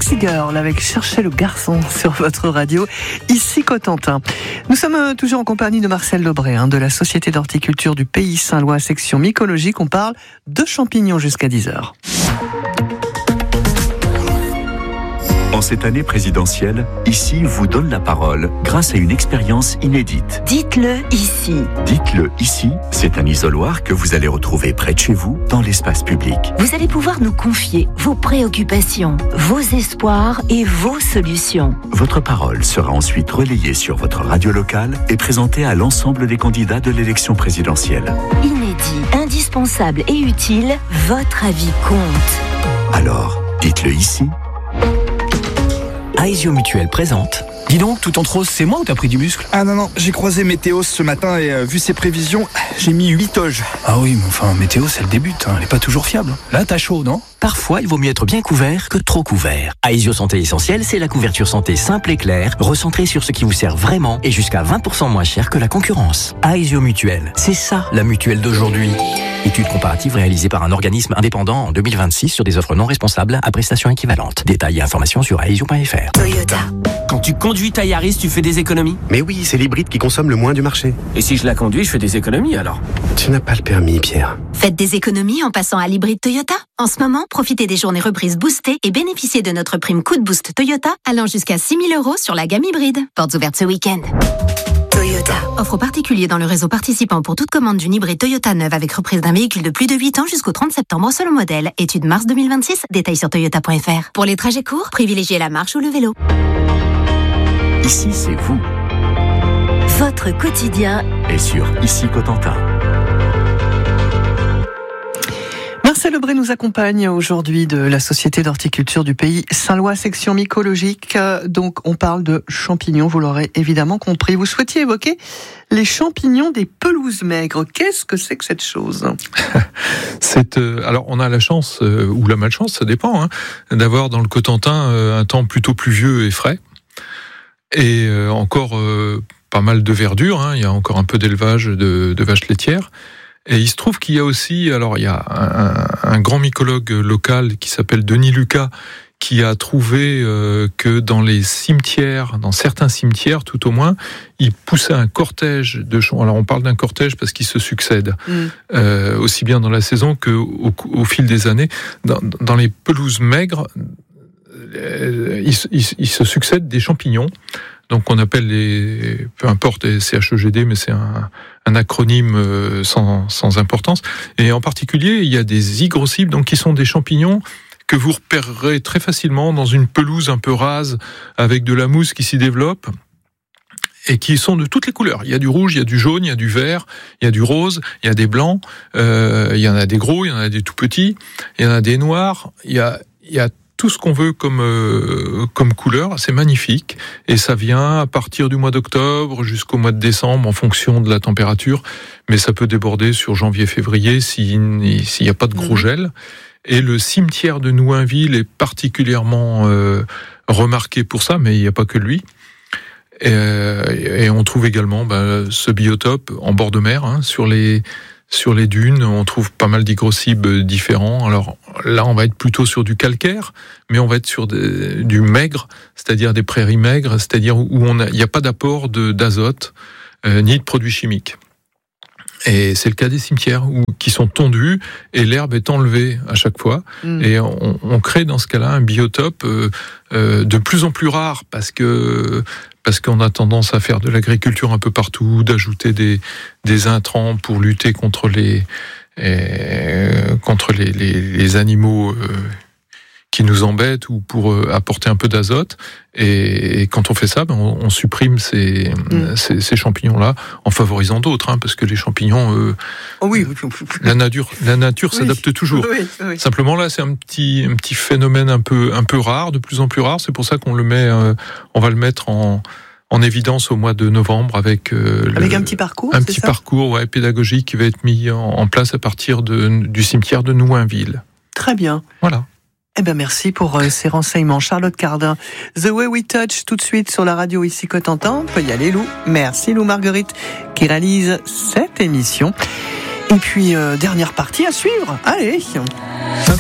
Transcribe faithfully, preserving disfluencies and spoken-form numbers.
Sexy Girl avec Cherchez le garçon sur votre radio, ici Cotentin. Nous sommes toujours en compagnie de Marcel Lebré, hein, de la Société d'horticulture du Pays Saint-Lois, section mycologique. On parle de champignons jusqu'à dix heures. En cette année présidentielle, Ici vous donne la parole grâce à une expérience inédite. Dites-le ici. Dites-le ici, c'est un isoloir que vous allez retrouver près de chez vous, dans l'espace public. Vous allez pouvoir nous confier vos préoccupations, vos espoirs et vos solutions. Votre parole sera ensuite relayée sur votre radio locale et présentée à l'ensemble des candidats de l'élection présidentielle. Inédit, indispensable et utile, votre avis compte. Alors, dites-le ici. Aesio Mutuelle présente. Dis donc, tout en rose, c'est moi ou t'as pris du muscle? Ah non, non, j'ai croisé Météos ce matin et euh, vu ses prévisions, j'ai mis huit oges. Ah oui, mais enfin, Météos, elle débute, hein, elle est pas toujours fiable. Là, t'as chaud, non? Parfois, il vaut mieux être bien couvert que trop couvert. Aesio Santé Essentielle, c'est la couverture santé simple et claire, recentrée sur ce qui vous sert vraiment et jusqu'à vingt pour cent moins cher que la concurrence. Aesio Mutuelle, c'est ça, la mutuelle d'aujourd'hui. Étude comparative réalisée par un organisme indépendant en deux mille vingt-six sur des offres non responsables à prestations équivalentes. Détails et informations sur aesio point f r. Toyota. Quand tu conduis ta Yaris, tu fais des économies? Mais oui, c'est l'hybride qui consomme le moins du marché. Et si je la conduis, je fais des économies alors? Tu n'as pas le permis, Pierre. Faites des économies en passant à l'hybride Toyota. En ce moment, profitez des journées reprises boostées et bénéficiez de notre prime coup de boost Toyota allant jusqu'à six mille euros sur la gamme hybride. Portes ouvertes ce week-end. Toyota. Offre aux particuliers dans le réseau participant pour toute commande d'une hybride Toyota neuve avec reprise d'un véhicule de plus de huit ans jusqu'au trente septembre selon modèle. Étude mars deux mille vingt-six. Détails sur toyota point f r. Pour les trajets courts, privilégiez la marche ou le vélo. Ici, c'est vous. Votre quotidien Et sur Ici Cotentin. Marcel Lebré nous accompagne aujourd'hui de la Société d'horticulture du Pays Saint-Lois, section mycologique. Donc, on parle de champignons, vous l'aurez évidemment compris. Vous souhaitiez évoquer les champignons des pelouses maigres. Qu'est-ce que c'est que cette chose? C'est, euh, alors, on a la chance, euh, ou la malchance, ça dépend, hein, d'avoir dans le Cotentin euh, un temps plutôt pluvieux et frais. Et euh, encore euh, pas mal de verdure, hein, il y a encore un peu d'élevage de, de vaches laitières. Et il se trouve qu'il y a aussi, alors il y a un, un grand mycologue local qui s'appelle Denis Lucas, qui a trouvé euh, que dans les cimetières, dans certains cimetières tout au moins, il poussait un cortège de champignons. Alors on parle d'un cortège parce qu'ils se succèdent, mmh. euh, aussi bien dans la saison qu'au au fil des années. Dans, dans les pelouses maigres, euh, il, il, il se succèdent des champignons. Donc on appelle les, peu importe, les C H E G D, mais c'est un, un acronyme sans, sans importance. Et en particulier, il y a des hygrocibles, donc qui sont des champignons que vous repérerez très facilement dans une pelouse un peu rase, avec de la mousse qui s'y développe, et qui sont de toutes les couleurs. Il y a du rouge, il y a du jaune, il y a du vert, il y a du rose, il y a des blancs, euh, il y en a des gros, il y en a des tout petits, il y en a des noirs, il y a, il y a tout ce qu'on veut comme euh, comme couleur, c'est magnifique, et ça vient à partir du mois d'octobre jusqu'au mois de décembre en fonction de la température, mais ça peut déborder sur janvier-février s'il s'il n'y a pas de gros gel. Et le cimetière de Nouinville est particulièrement euh, remarqué pour ça, mais il n'y a pas que lui. Et, et on trouve également ben, ce biotope en bord de mer, hein, sur les Sur les dunes, on trouve pas mal d'hygrocibles différents. Alors là, on va être plutôt sur du calcaire, mais on va être sur des, du maigre, c'est-à-dire des prairies maigres, c'est-à-dire où on a, il n'y a pas d'apport de, d'azote euh, ni de produits chimiques. Et c'est le cas des cimetières où, qui sont tondus et l'herbe est enlevée à chaque fois. Mmh. Et on, on crée dans ce cas-là un biotope euh, euh, de plus en plus rare parce que parce qu'on a tendance à faire de l'agriculture un peu partout, d'ajouter des, des intrants pour lutter contre les, euh, contre les, les, les animaux euh, qui nous embêtent ou pour euh, apporter un peu d'azote. Et, et quand on fait ça, ben on, on supprime ces, mmh. ces, ces champignons-là en favorisant d'autres, hein, parce que les champignons, euh, oh oui. la nature, la nature oui. s'adapte toujours. Oui, oui. Simplement là, c'est un petit, un petit phénomène un peu, un peu rare, de plus en plus rare. C'est pour ça qu'on le met, euh, on va le mettre en en évidence au mois de novembre avec euh, avec le, un petit parcours, un c'est petit ça parcours ouais, pédagogique qui va être mis en, en place à partir de, du cimetière de Nouinville. Très bien. Voilà. Eh ben merci pour euh, ces renseignements, Charlotte Cardin. The Way We Touch, tout de suite sur la radio ici Cotentin. On peut y aller, Lou. Merci Lou Marguerite qui réalise cette émission. Et puis euh, dernière partie à suivre. Allez.